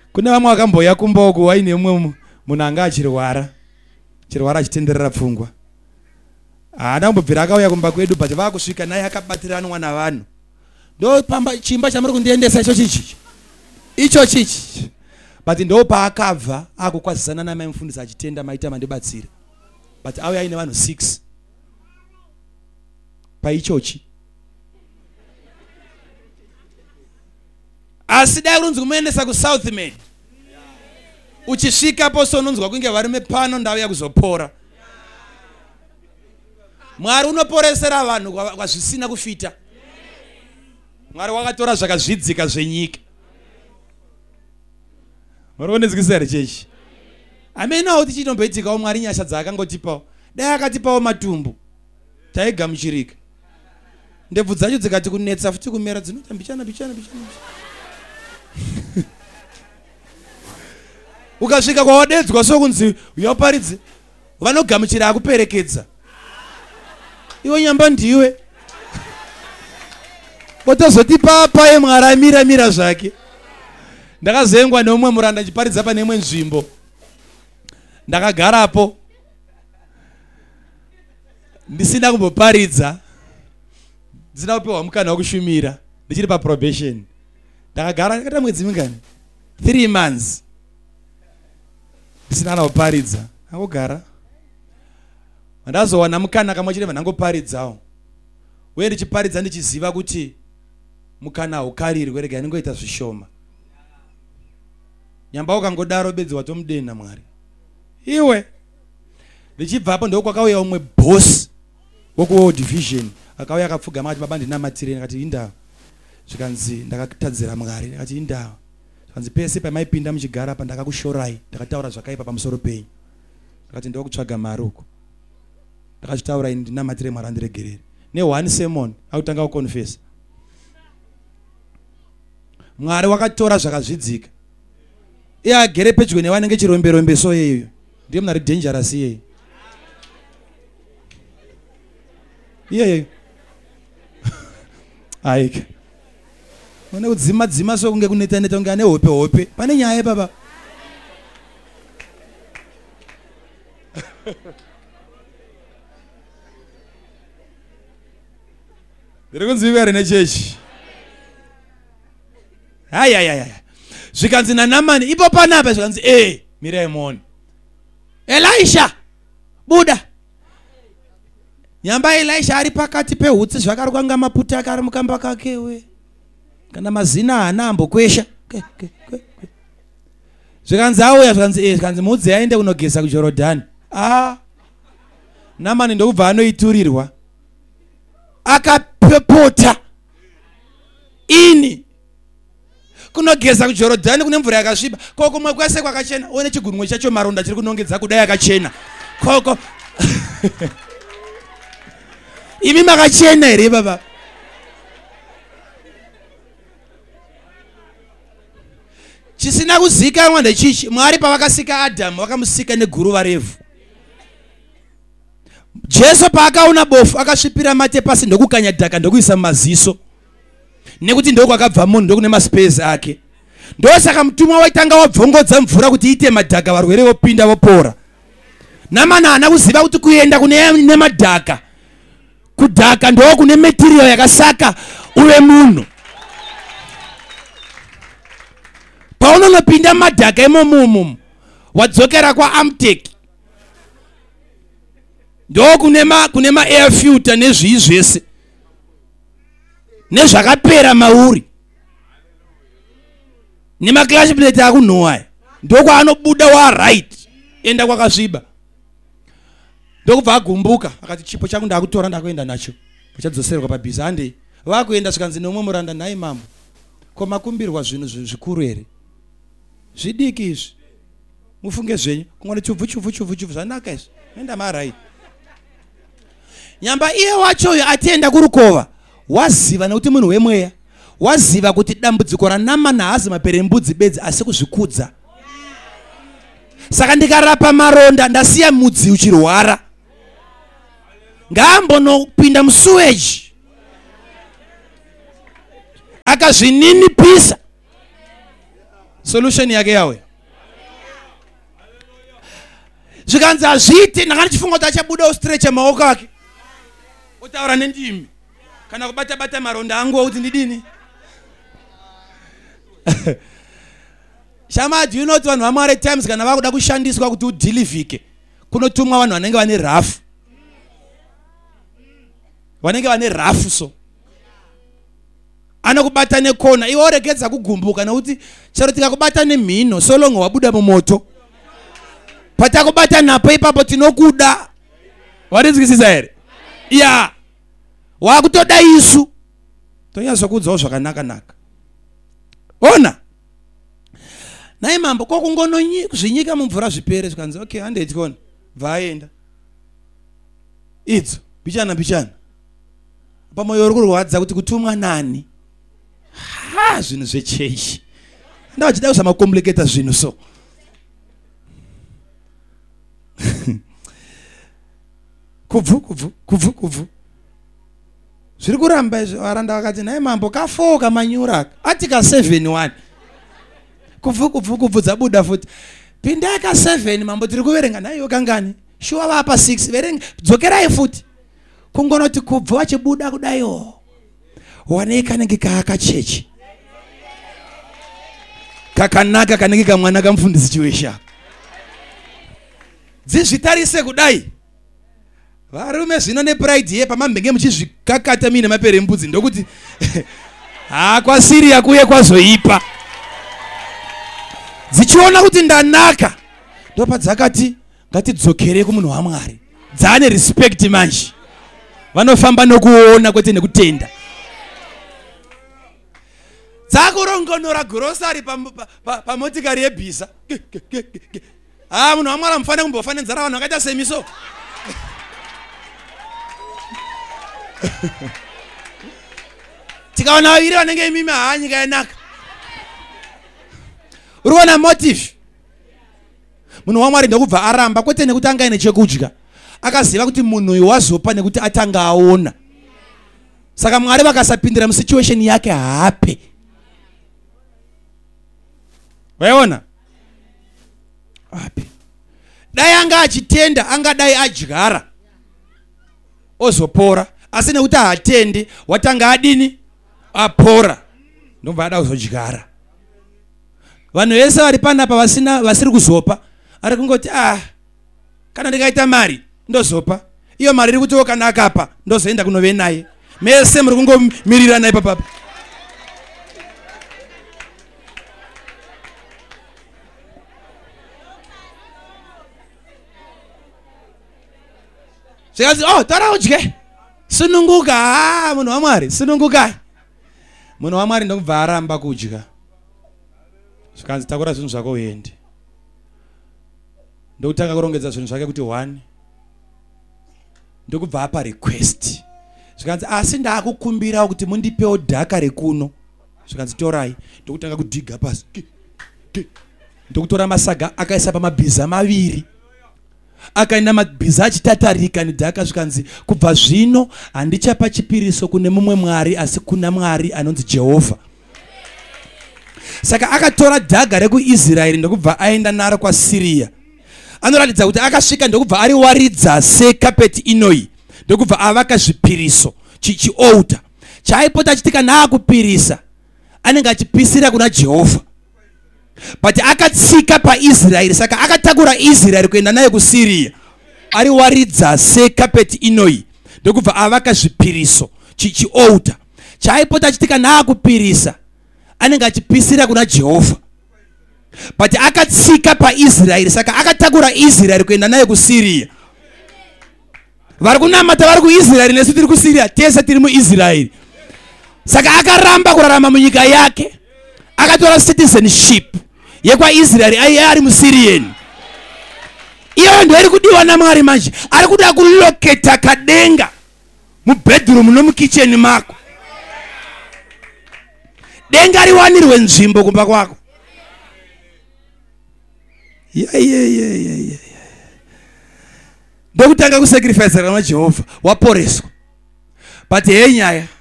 Kune vamwe vakamboya kumboku waine umwe munhu anga achirwara achitenderera pfungwa. Ndambobvira akauya kumba kwedu but vakusvika naye akabatiranwa navanhu. Ndo pamba chimba chamuri kundiendesa icho chichi. But ndo paakabva akukwazisana namai mufundisi achitenda maita mandibatsira. But auya ine vanhu 6 paichochi. Asi dai runzi kumuendesa kuSouth Med. Uchisvikapo sononzwa kunge varume pano ndauya kuzopora. Mwari unoporesera vanhu kwazvisina kufita. Mwari wakatora zvakazvidzika zvenyika. Murikuonedzekisa here chechi? Amenawo tichitomboitikawo Mwari nyasha dzaakangotipawo. Dai akatipawo matumbu taigamuchirika. Ndebvu dzacho dzikati kunetsa futi kumera dzinoti mbichana. Ukasvika kwawadedzwa sokunzi uyaparidze vanogamuchira akuperekedza. Iwe nyamba ndiwe. Otozoti papa Mwari amira zvake. Ndakazengwa neumwe muranda chiparidza pane imwe nzvimbo. Ndakagarapo. Ndisina kumboparidza. Ndisina kupiwa mukana wekushumira. Ndichiri pa probation. Ndakagara ndakata mwedzi mingani? 3 months. Ndisina kuparidza. Ndakagara. Ndazowana mukana kamwe chete ndangoparidzawo. Uye ndichiparidza ndichiziva kuti mukana ukarirwe rega ningoita zvishoma. Nyamba ukangodaro bedzi watomudena Mwari. Iwe ndichibvapo ndokwakauya umwe boss woku division akauya akapfugama akati baba ndinamatire akati indawa. Zvikanzi ndakatadzira Mwari akati indawa. Zvikanzi pese pamaipinda muchigara apa ndakakushorai ndakataura zvakaipa pamusoro penyu. Akati ndokutsvaga mari uko. Ndakachitaura ini ndinamatire Mwari andiregerere. Ne1 sermon akutanga kuconfess. Mwari wakatora zvakazvidzika. Iye agere pedyo nevanenge chiromberombe so yeyo. Ndiye munhu ari dangerous iye. Iye. Aike. Mone kudzima so kunge kuneta kunge ane hope. Pane nyaya baba. Ndirikunziva here nechechi. Haya. Zvikanzi naNamani ipo panapa zvikanzi mirai muone. Elisha buda. Nyamba Elisha ari pakati pehutsi zvakarukanga maputa akari mukamba kake we. Kana mazina haana ambokwesha. Zvikanzi auya zvikanzi mudzi aende kunogesa kuJorodhani. Namani ndokubva anoiturirwa. Akapepota. Ini kunogeza kuJorodhani kune mvura yakasviba. Koko kumwe kwese kwakachena. One chigunwe chacho maronda chiri kunongedza kudai yakachena. Koko imi makachena here baba. Chisina kuzika mwanda chichi. Mwari pavakasika Adamu vakamusika neguruva revhu. Jesu paakaona bofu akasvipira mate pasi ndokukanya dhaka ndokuisa maziso. Nekuti ndoko akabva munhu ndokune maspezi ake. Ndosaka mutumwa waitanga wabvongodza mvura kuti ite madhaka varwere vopinda vopora. Namani haana kuziva kuti kuenda kune madhaka. Kudhaka ndo kune material yakasaka uve munhu. Paunonopinda madhaka imomumu wadzokera kwa Amtech. Ndo kune ma air filter nezvii zvese. Nezvakapera mauri. Nema clash plate akunhowa. Ndoko anobuda wa right. Enda kwakasviba. Ndokubva agumbuka akati chipo changu ndakutora ndakuenda nacho. Uchadzoserwa pabhiza hande. Vakuenda zvikanzi nomwe muranda naye mambo. Koma kumbirwa zvinhu zvikuru here. Zvidiki izvi. Mufunge zvenyu. Kungone chubvu zvanaka izvi. Enda marai. Nyamba iye wacho atenda kurukova. Waziva nekuti munhu wemweya. Waziva kuti dambudziko raNamani haazi maperembudzi bedzi asi kuzvikudza. Saka ndikarapa maronda ndasiya mudzi uchirwara. Ngaambonopinda musuweji. Akazvininipisa. solution yake yawe zvikanzi azviti ndakati chifungo kuti achabuda ustretcha maoko ake utaura nendimi kana kubata maronda angu kuti ndidini. Shama, do you know vanhu vamwari times kana vakuda kushandiswa kuti udilivhike kunotumwa vanhu vanenge vane rafu, vanenge vane rafu. So anokubata nekona iwe oregedza kugumbuka nokuti chero tikakubata nemhino so long wabuda mumoto patakubata napo ipapo tinokuda. Warinzwisisa here? Ya wakutoda isu tonyazokudzawo zvakanaka. Ona naye mambo kokungozvinyika mumvura zvipere zvikanzi okay handeti kona vaenda idzo bichana pamoyo uri kurwadza kuti kutumwa nani. Zvinhu zvechechi ndavachida kuzamakomplicata zvinhu so kubvu zviri kuramba izvo. Varanda vakati naye mambo kafoka manyura ati ka 7-1 kubvu dzabuda futi pinda ka 7 mambo tiri kuverenga naiyo kangani shuwa vapa 6 verenga dzokerai futi kungonoti kubvu vachibuda kudayo wanei kanenge kaakachechi kakanaka kanenge kamwana kamufundisi chiwesha dzizvitarise kudai. Varume zvino nepride ye pamambenge muchizvikakata mine mapere mbudzi ndokuti kwasiriya kuye kwazoipa dzichiona kuti ndanaka ndopa dzakati ngatidzokere kumunhu waMwari. Dzane respect manje vanofamba nokuona kwete nekutenda. Dzakurongonora grocery pamotikari yebhisa. Munhu waMwari amufane kumbofanira nzara vanhu vakaita semiso. Tikaona vaviri vanenge imimi nyika yanaka. Uriona motive munhu waMwari ndokubva aramba kwete nekuti anga ine chekudya akaziva kuti munhu uyu wazopa nekuti atanga aona. Saka Mwari vakasapindira musituation yake hape. Waiona hape dai anga achitenda angadai adyara ozopora asi nekuti haatendi watanga adini apora ndobva ada kuzodyara. Vanhu vese vari panapa vasiri kuzopa ari kungoti kana ndikaita mari ndozopa iyo mari iri kutiwo kana akapa ndozoenda kunove naye. Mese muri kungomirira naye papapa. Zvikazi tora udye sununguka. Munhu waMwari sununguka. Munhu waMwari ndokubva aramba kudya. Zvikanzi takura zvinhu zvako uende. Ndokutanga kurongedza zvinhu zvake kuti 1 ndokubva apa request. Zvikanzi asi ndakukumbira kuti mundipewo dhaka rekuno. Zvikanzi torai. Ndokutanga kudhiga pasi. Ndokutora masaga akaisa pamabhiza maviri. Akaenda mabhiza achitatarika nedhaka. Zvikanzi kubva zvino handichapa chipiriso kune mumwe mwari asi kuna Mwari anonzi Jehovha. Saka akatora dhaga rekuIsraeri ndokubva aenda naro kwaSiria. Anoratidza kuti akasvika ndokubva ariwaridza sekapeti inoi ndokubva avaka zvipiriso chialtar chaipota chitika naakupirisa anenge achipisira kuna Jehovha. But akatsika paIsraeri saka akatakura Israeri kuenda naye kuSiria ariwaridza sekapeti inoi ndokubva avaka zvipiriso chialtar chaipota chitika naakupirisa anenge achipisira kuna Jehovha. But akatsika paIsraeri saka akatakura Israeri kuenda naye kuSiria. Vari kunamata vari kuIsraeri nesu tiri kuSiria tese tiri muIsraeri. Saka akaramba kurarama munyika yake akatora citizenship yekwaIsraeri aiye ari muSirian. Iyo ndo iri kudiwa naMwari manje ari kuda kuloketa kadenga mubedroom nomukicheni mako. Denga riwanirwe nzvimbo kumba kwako. Ndokutanga kusacrifice kana Jehovha waporeswa. But hey nyaya